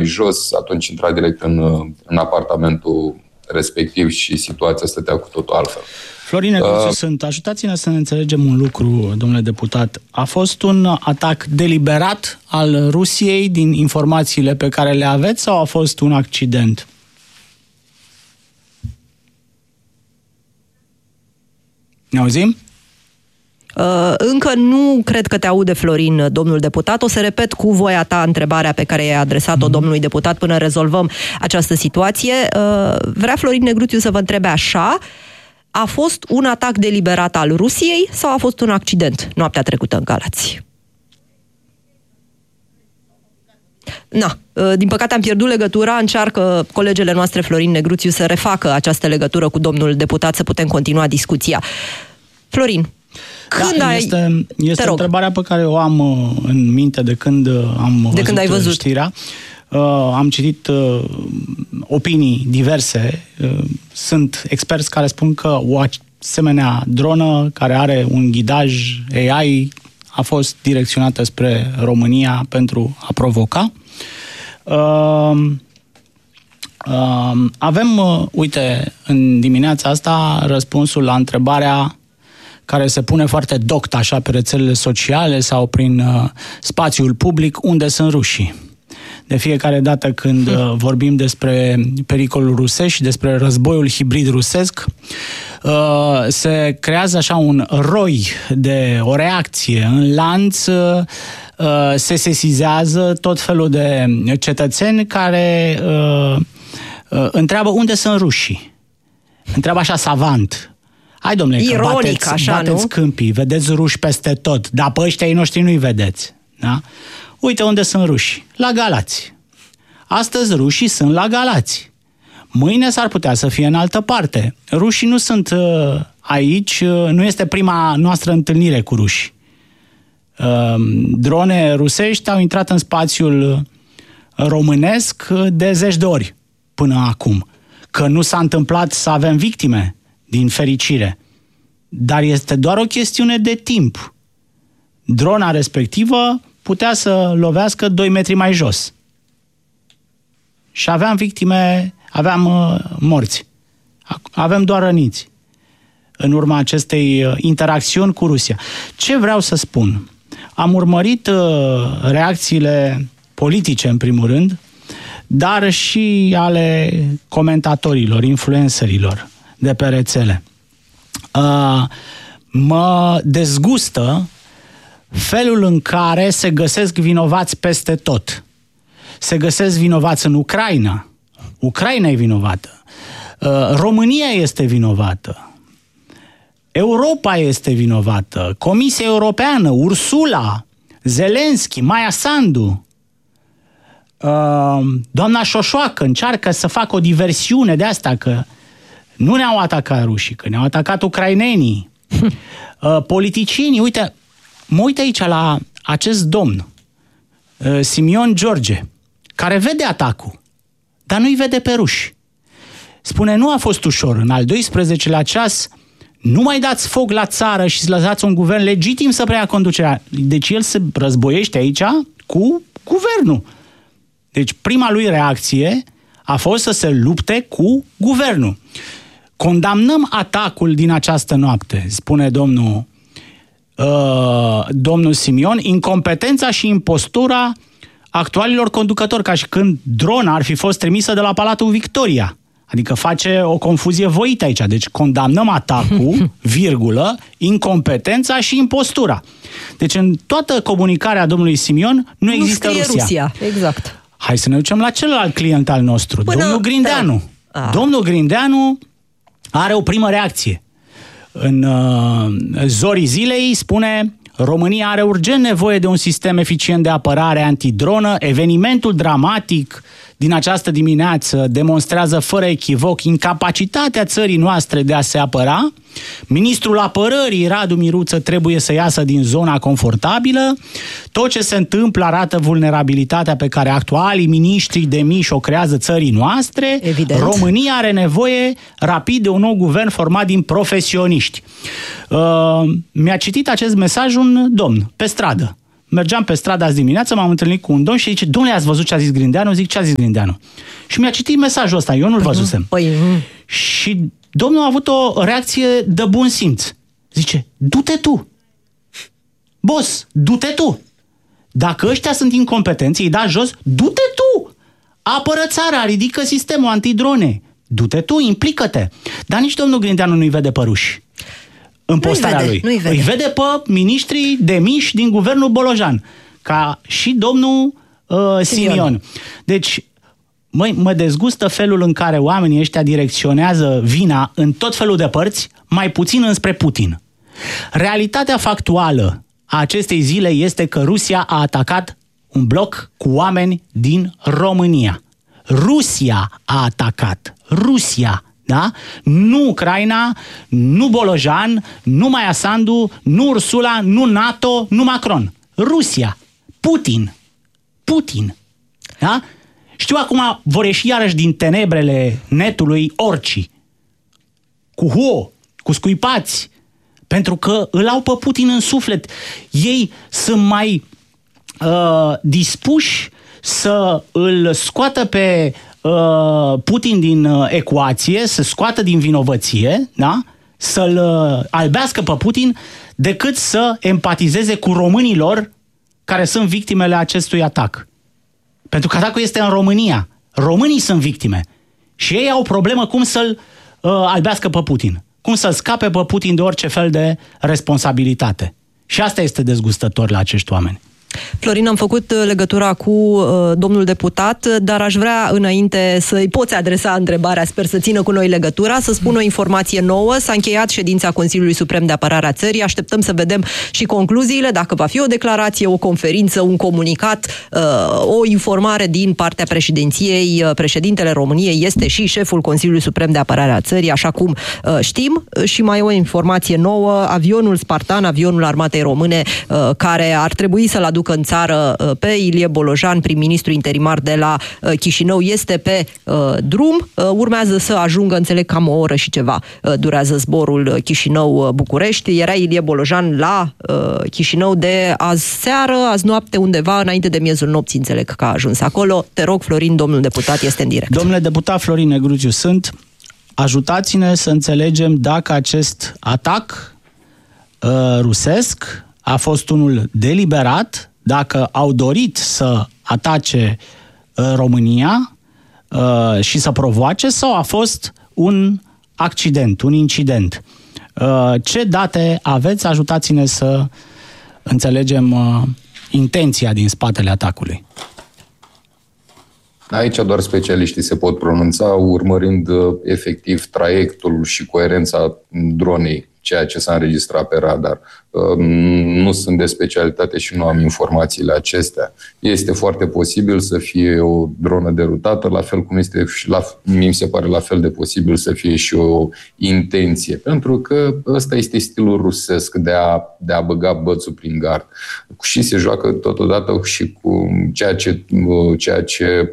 jos, atunci intra direct în apartamentul respectiv și situația stătea cu totul altfel. Florin Negruțiu, ajutați-ne să ne înțelegem un lucru, domnule deputat. A fost un atac deliberat al Rusiei din informațiile pe care le aveți sau a fost un accident? Ne auzim? Încă nu cred că te aude, Florin, domnul deputat. O să repet cu voia ta întrebarea pe care i-a adresat-o domnului deputat până rezolvăm această situație. Vrea Florin Negruțiu să vă întrebe așa: a fost un atac deliberat al Rusiei sau a fost un accident noaptea trecută în Galați? Din păcate am pierdut legătura. Încearcă colegele noastre Florin Negruțiu să refacă această legătură cu domnul deputat, să putem continua discuția. Florin, este întrebarea pe care o am în minte de când am văzut știrea. Am citit opinii diverse. Sunt experți care spun că o asemenea dronă care are un ghidaj AI a fost direcționată spre România pentru a provoca. Avem, uite, în dimineața asta răspunsul la întrebarea care se pune foarte doct așa pe rețelele sociale sau prin spațiul public: unde sunt rușii? De fiecare dată când vorbim despre pericolul rusesc și despre războiul hibrid rusesc, se creează așa un roi de o reacție în lanț, se sesizează tot felul de cetățeni care întreabă unde sunt rușii. Întreabă așa savant. Hai, domnule, ironic, că bateți câmpii, vedeți ruși peste tot, dar pe ăștia ei noștri nu-i vedeți. Da? Uite unde sunt rușii. La Galați. Astăzi rușii sunt la Galați. Mâine s-ar putea să fie în altă parte. Rușii nu sunt aici, nu este prima noastră întâlnire cu ruși. Drone rusești au intrat în spațiul românesc de zeci de ori până acum. Că nu s-a întâmplat să avem victime, din fericire. Dar este doar o chestiune de timp. Drona respectivă putea să lovească 2 metri mai jos. Și aveam victime, aveam morți. Avem doar răniți în urma acestei interacțiuni cu Rusia. Ce vreau să spun? Am urmărit reacțiile politice, în primul rând, dar și ale comentatorilor, influencerilor de pe rețele. Mă dezgustă felul în care se găsesc vinovați peste tot. Se găsesc vinovați în Ucraina. Ucraina e vinovată. România este vinovată. Europa este vinovată. Comisia Europeană, Ursula, Zelenski, Maia Sandu. Doamna Șoșoacă încearcă să facă o diversiune de asta, că nu ne-au atacat rușii, că ne-au atacat ucrainenii. Politicienii, uite, mă uit aici la acest domn, Simion George, care vede atacul, dar nu-i vede pe ruși. Spune, nu a fost ușor. În al 12-lea ceas, nu mai dați foc la țară și să lăsați un guvern legitim să preia conducerea. Deci el se războiește aici cu guvernul. Deci prima lui reacție a fost să se lupte cu guvernul. Condamnăm atacul din această noapte, spune domnul Simion, incompetența și impostura actualilor conducători, ca și când drona ar fi fost trimisă de la Palatul Victoria. Adică face o confuzie voită aici. Deci condamnăm atacul, virgulă, incompetența și impostura. Deci în toată comunicarea domnului Simion nu există Rusia. Exact. Hai să ne ducem la celălalt client al nostru, domnul Grindeanu. Domnul Grindeanu are o primă reacție. În zorii zilei spune: România are urgent nevoie de un sistem eficient de apărare antidronă. Evenimentul dramatic din această dimineață demonstrează fără echivoc incapacitatea țării noastre de a se apăra. Ministrul Apărării, Radu Miruță, trebuie să iasă din zona confortabilă. Tot ce se întâmplă arată vulnerabilitatea pe care actualii miniștri demiși o creează țării noastre. Evident. România are nevoie rapid de un nou guvern format din profesioniști. Mi-a citit acest mesaj un domn pe stradă. mergeam pe stradă azi dimineață, m-am întâlnit cu un domn și zice, domnule, ați văzut ce a zis Grindeanu? Zic, ce a zis Grindeanu? Și mi-a citit mesajul ăsta, eu nu-l văzusem. Și domnul a avut o reacție de bun simț. Zice, du-te tu! Boss, du-te tu! Dacă ăștia sunt incompetenți, îi da jos, du-te tu! Apără țara, ridică sistemul antidrone. Du-te tu, implică-te. Dar nici domnul Grindeanu nu-i vede păruși în postarea lui. Îi vede pe miniștrii demiși din guvernul Bolojan, ca și domnul Simion. Deci, mă dezgustă felul în care oamenii ăștia direcționează vina în tot felul de părți, mai puțin înspre Putin. Realitatea factuală a acestei zile este că Rusia a atacat un bloc cu oameni din România. Rusia a atacat. Rusia, da? Nu Ucraina, nu Bolojan, nu Maia Sandu, nu Ursula, nu NATO, nu Macron. Rusia. Putin. Da? Știu, acum vor ieși iarăși din tenebrele netului orcii. Cu cu scuipați. Pentru că îl au pe Putin în suflet. Ei sunt mai dispuși să îl scoată pe Putin din ecuație, să scoată din vinovăție, da? Să-l albească pe Putin, decât să empatizeze cu românilor care sunt victimele acestui atac. Pentru că atacul este în România. Românii sunt victime. Și ei au o problemă cum să-l albească pe Putin. Cum să scape pe Putin de orice fel de responsabilitate. Și asta este dezgustător la acești oameni. Florin, am făcut legătura cu domnul deputat, dar aș vrea înainte să-i poți adresa întrebarea, sper să țină cu noi legătura, să spun o informație nouă. S-a încheiat ședința Consiliului Suprem de Apărare a Țării, așteptăm să vedem și concluziile, dacă va fi o declarație, o conferință, un comunicat, o informare din partea președinției. Președintele României este și șeful Consiliului Suprem de Apărare a Țării, așa cum știm. Și mai o informație nouă, avionul Spartan, avionul Armatei Române, care ar trebui să-l aducă în țară pe Ilie Bolojan, prim-ministru interimar de la Chișinău, este pe drum. Urmează să ajungă, înțeleg, cam o oră și ceva durează zborul Chișinău-București. Era Ilie Bolojan la Chișinău de azi seară, azi noapte, undeva înainte de miezul nopții, înțeleg că a ajuns acolo. Te rog, Florin, domnul deputat este în direct. Domnule deputat Florin Negruțiu, ajutați-ne să înțelegem dacă acest atac rusesc a fost unul deliberat, dacă au dorit să atace România și să provoace, sau a fost un accident, un incident. Ce date aveți? Ajutați-ne să înțelegem intenția din spatele atacului. Aici doar specialiștii se pot pronunța, urmărind efectiv traiectul și coerența dronei, ceea ce s-a înregistrat pe radar. Nu sunt de specialitate și nu am informațiile acestea. Este foarte posibil să fie o dronă derutată, la fel cum este și mi se pare la fel de posibil să fie și o intenție, pentru că ăsta este stilul rusesc de a băga bățul prin gard. Și se joacă totodată și cu ceea ce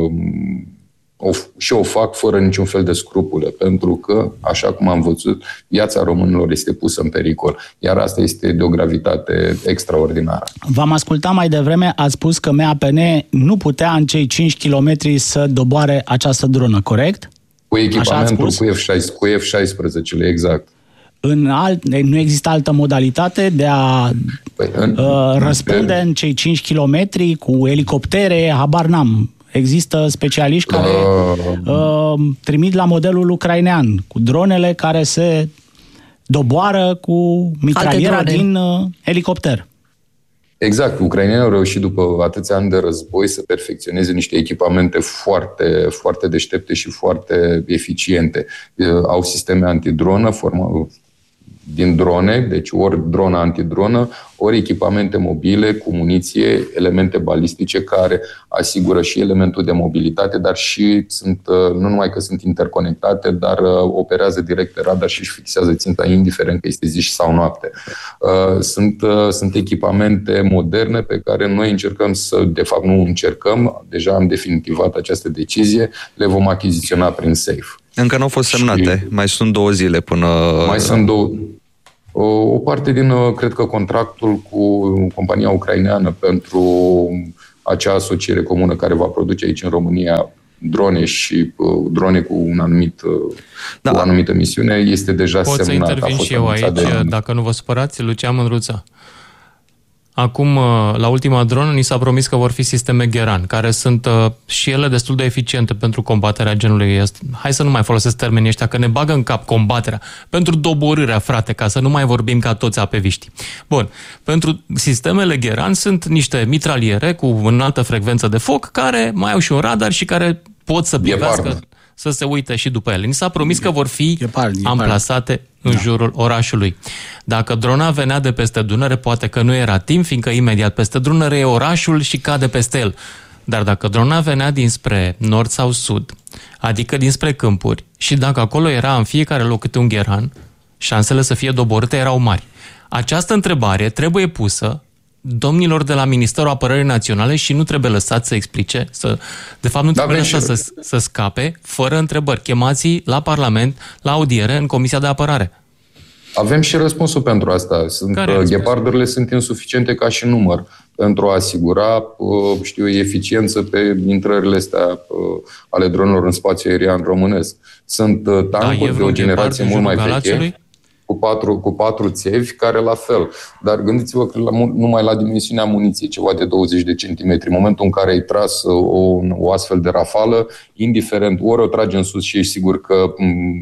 o fac fără niciun fel de scrupule, pentru că, așa cum am văzut, viața românilor este pusă în pericol, iar asta este de o gravitate extraordinară. V-am ascultat mai devreme, ați spus că MAPN nu putea în cei 5 km să doboare această dronă, corect? Cu echipamentul, cu F-16, exact. Nu există altă modalitate de a răspunde în cei 5 km cu elicoptere, habar n-am. Există specialiști care trimit la modelul ucrainean, cu dronele care se doboară cu mitraliera din elicopter. Exact. Ucrainenii au reușit după atâția ani de război să perfecționeze niște echipamente foarte, foarte deștepte și foarte eficiente. Au sisteme antidronă din drone, deci ori dronă antidronă, ori echipamente mobile cu muniție, elemente balistice care asigură și elementul de mobilitate, dar și nu numai că sunt interconectate, dar operează direct pe radar și își fixează ținta indiferent că este zi sau noapte. Sunt echipamente moderne pe care noi încercăm de fapt nu încercăm, deja am definitivat această decizie, le vom achiziționa prin SAFE. Încă nu au fost semnate, mai sunt 2 zile până... O parte din, cred că, contractul cu compania ucraineană pentru acea asociere comună care va produce aici în România drone și drone cu cu o anumită misiune este deja semnat. Pot să intervin și eu aici, dacă nu vă supărați, Lucian Mândruță. Acum, la ultima dronă, ni s-a promis că vor fi sisteme Geran, care sunt și ele destul de eficiente pentru combaterea genului. Hai să nu mai folosesc termenii ăștia, că ne bagă în cap combaterea. Pentru doborârea, frate, ca să nu mai vorbim ca toți apeviști. Bun, pentru sistemele Geran sunt niște mitraliere cu înaltă frecvență de foc, care mai au și un radar și care pot să privească, să se uite și după ele. Ni s-a promis că vor fi amplasate în jurul orașului. Dacă drona venea de peste Dunăre, poate că nu era timp, fiindcă imediat peste Dunăre e orașul și cade peste el. Dar dacă drona venea dinspre nord sau sud, adică dinspre câmpuri, și dacă acolo era în fiecare loc câte un Geran, șansele să fie doborâte erau mari. Această întrebare trebuie pusă domnilor de la Ministerul Apărării Naționale și nu trebuie lăsat să explice, de fapt nu trebuie lăsat să scape fără întrebări. Chemați la Parlament, la audiere, în Comisia de Apărare. Avem și răspunsul pentru asta. Ghepardurile sunt insuficiente ca și număr pentru a asigura, eficiență pe intrările astea ale dronelor în spațiu aerian românesc. Sunt tancuri de o generație mult mai veche, cu patru țevi, care la fel. Dar gândiți-vă că numai la dimensiunea muniției, ceva de 20 de centimetri. În momentul în care ai tras o astfel de rafală, indiferent, ori o tragi în sus și ești sigur că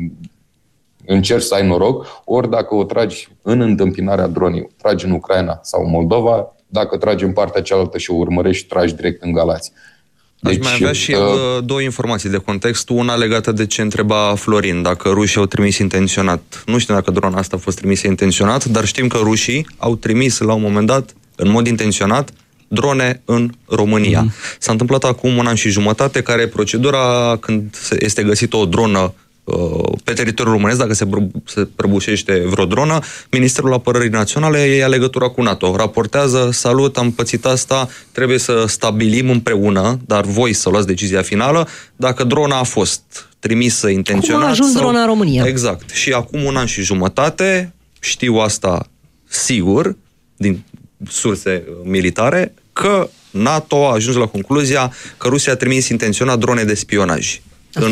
încerci să ai noroc, ori dacă o tragi în întâmpinarea dronei, o tragi în Ucraina sau în Moldova, dacă tragi în partea cealaltă și o urmărești, tragi direct în Galați. Deci, mai avea și două informații de context. Una legată de ce întreba Florin, dacă rușii au trimis intenționat. Nu știu dacă drona asta a fost trimisă intenționat, dar știm că rușii au trimis la un moment dat, în mod intenționat, drone în România. S-a întâmplat acum 1 an și jumătate, care e procedura când este găsită o dronă pe teritoriul românesc, dacă se prăbușește vreo dronă, Ministerul Apărării Naționale ia legătura cu NATO. Raportează, salut, am pățit asta, trebuie să stabilim împreună, dar voi să luați decizia finală, dacă drona a fost trimisă intenționat. Cum a ajuns drona în România? Exact. Și acum 1 an și jumătate, știu asta sigur, din surse militare, că NATO a ajuns la concluzia că Rusia a trimis intenționat drone de spionaj.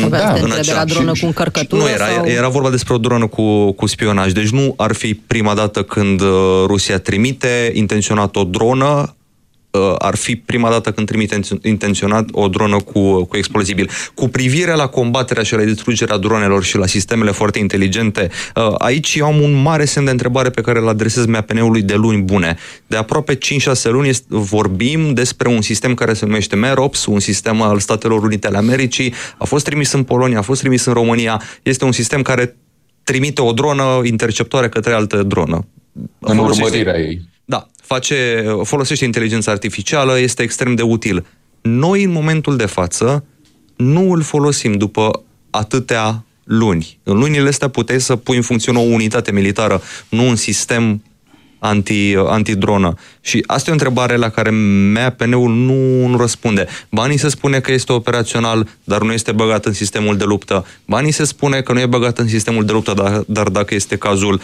Era dronă cu încărcătură? Nu, era vorba despre o dronă cu spionaj. Deci nu ar fi prima dată când Rusia trimite intenționat o dronă, ar fi prima dată când trimite intenționat o dronă cu explozibil. Cu privire la combaterea și la distrugerea dronelor și la sistemele foarte inteligente, aici eu am un mare semn de întrebare pe care îl adresez MAPN-ului de luni bune. De aproape 5-6 luni vorbim despre un sistem care se numește MEROPS, un sistem al Statelor Unite ale Americii, a fost trimis în Polonia, a fost trimis în România, este un sistem care trimite o dronă interceptoare către altă dronă. În urmărirea ei. Da, folosește inteligența artificială, este extrem de util. Noi, în momentul de față, nu îl folosim după atâtea luni. În lunile astea puteai să pui în funcțiune o unitate militară, nu un sistem antidronă. Și asta e o întrebare la care MAPN-ul nu răspunde. Banii se spune că este operațional, dar nu este băgat în sistemul de luptă. Banii se spune că nu e băgat în sistemul de luptă, dar dacă este cazul,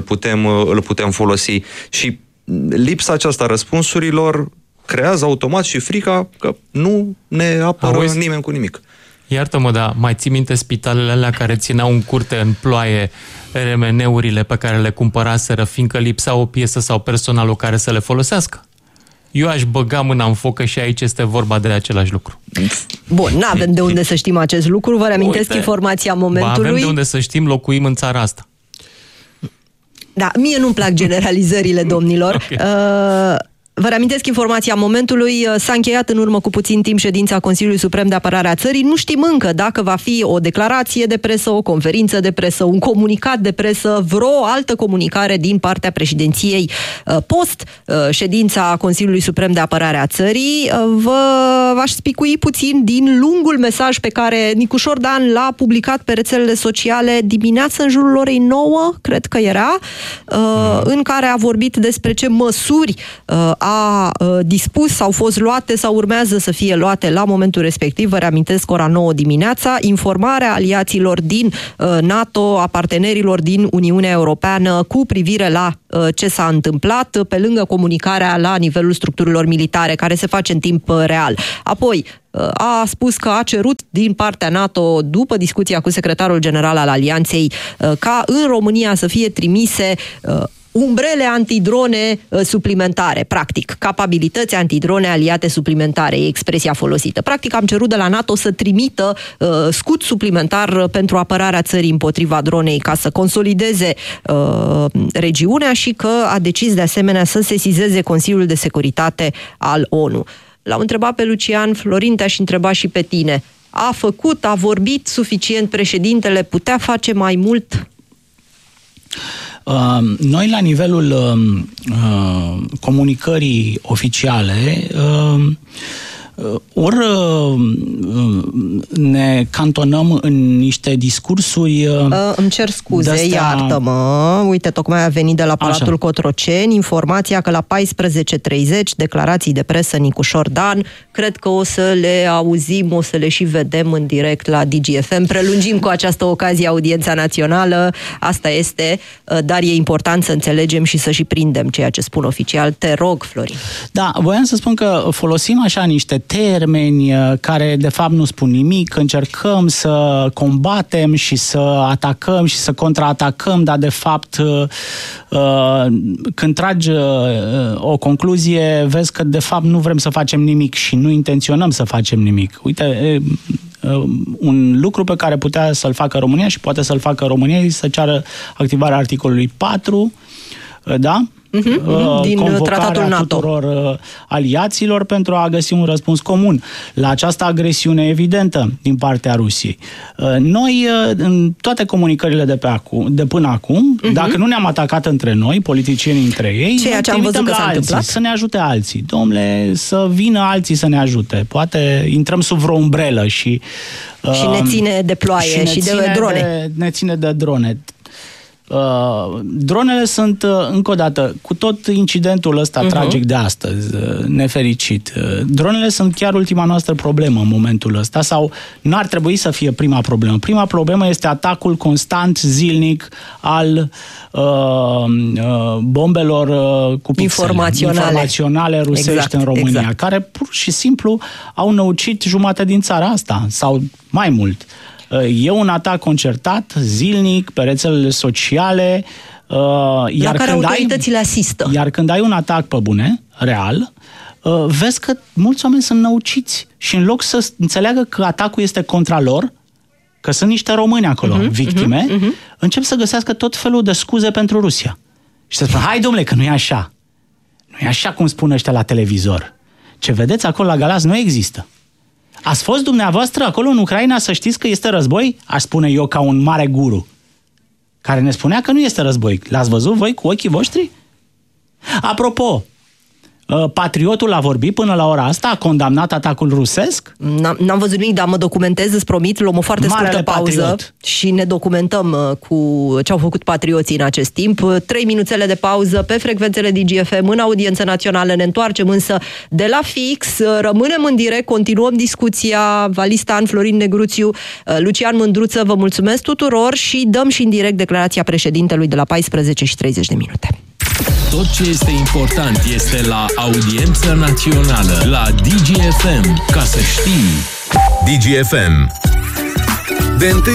îl putem folosi. Și lipsa aceasta răspunsurilor creează automat și frica că nu ne apără nimeni cu nimic. Iartă-mă, dar mai ții minte spitalele alea care țineau în curte în ploaie RMN-urile pe care le cumpăraseră, fiindcă lipsea o piesă sau personalul care să le folosească? Eu aș băga mâna în focă și aici este vorba de același lucru. Bun, n-avem de unde să știm acest lucru. Vă reamintesc informația momentului. Avem de unde să știm, locuim în țara asta. Da, mie nu-mi plac generalizările, domnilor. Okay. Vă reamintesc informația momentului. S-a încheiat în urmă cu puțin timp ședința Consiliului Suprem de Apărare a țării. Nu știm încă dacă va fi o declarație de presă, o conferință de presă, un comunicat de presă, vreo altă comunicare din partea președinției post ședința Consiliului Suprem de Apărare a țării. V-aș spicui puțin din lungul mesaj pe care Nicușor Dan l-a publicat pe rețelele sociale dimineața în jurul orei 9, cred că era, în care a vorbit despre ce măsuri a a dispus, au fost luate sau urmează să fie luate la momentul respectiv, vă reamintesc, ora 9 dimineața, informarea aliaților din NATO, a partenerilor din Uniunea Europeană cu privire la ce s-a întâmplat, pe lângă comunicarea la nivelul structurilor militare, care se face în timp real. Apoi, a spus că a cerut din partea NATO, după discuția cu secretarul general al Alianței, ca în România să fie trimise umbrele antidrone suplimentare, practic, capabilități antidrone aliate suplimentare, e expresia folosită. Practic am cerut de la NATO să trimită scut suplimentar pentru apărarea țării împotriva dronei, ca să consolideze regiunea, și că a decis de asemenea să sesizeze Consiliul de Securitate al ONU. L-au întrebat pe Lucian, Florin, te-aș întreba și pe tine. A vorbit suficient președintele, putea face mai mult? Noi, la nivelul comunicării oficiale, ori ne cantonăm în niște discursuri... Îmi cer scuze, iartă-mă. Uite, tocmai a venit de la Palatul Cotroceni informația că la 14:30 declarații de presă Nicușor Dan, cred că o să le auzim, o să le și vedem în direct la DGFM. Prelungim cu această ocazie audiența națională, asta este, dar e important să înțelegem și să și prindem ceea ce spun oficial. Te rog, Florin. Da, voiam să spun că folosim așa niște termeni care de fapt nu spun nimic, încercăm să combatem și să atacăm și să contraatacăm, dar de fapt când tragi o concluzie, vezi că de fapt nu vrem să facem nimic și nu intenționăm să facem nimic. Uite, un lucru pe care putea să-l facă România și poate să-l facă România este să ceară activarea articolului 4, da? Din tratatul NATO, tuturor aliaților pentru a găsi un răspuns comun la această agresiune evidentă din partea Rusiei. Noi, în toate comunicările de până acum, dacă nu ne-am atacat între noi, politicienii între ei, ceea ce am văzut că s-a întâmplat, să ne ajute alții. Dom'le, să vină alții să ne ajute. Poate intrăm sub vreo umbrelă și ne ține de ploaie și de drone. Ne ține de drone. Dronele sunt, încă o dată, cu tot incidentul ăsta tragic de astăzi, nefericit, dronele sunt chiar ultima noastră problemă în momentul ăsta, sau nu ar trebui să fie prima problemă. Prima problemă este atacul constant, zilnic, al bombelor cu pixele, informaționale rusești în România, care pur și simplu au năucit jumătate din țara asta, sau mai mult. E un atac concertat, zilnic, pe rețelele sociale. La care autoritățile asistă. Iar când ai un atac pe bune, real, vezi că mulți oameni sunt năuciți și în loc să înțeleagă că atacul este contra lor, că sunt niște români acolo, victime, încep să găsească tot felul de scuze pentru Rusia. Și să spună, hai domnule, că nu e așa. Nu e așa cum spun ăștia la televizor. Ce vedeți acolo la Galați nu există. Ați fost dumneavoastră acolo în Ucraina să știți că este război? Aș spune eu ca un mare guru care ne spunea că nu este război. L-ați văzut voi cu ochii voștri? Apropo, Patriotul a vorbit până la ora asta? A condamnat atacul rusesc? N-am văzut nimic, dar mă documentez, îți promit, luăm o foarte scurtă pauză și ne documentăm cu ce au făcut patrioții în acest timp. 3 minuțele de pauză pe frecvențele DGFM în audiență națională. Ne întoarcem însă de la fix, rămânem în direct, continuăm discuția. Valistan, Florin Negruțiu, Lucian Mândruță, vă mulțumesc tuturor și dăm și în direct declarația președintelui de la 14:30. Tot ce este important este la Audiență Națională, la DGFM, ca să știi. DGFM. De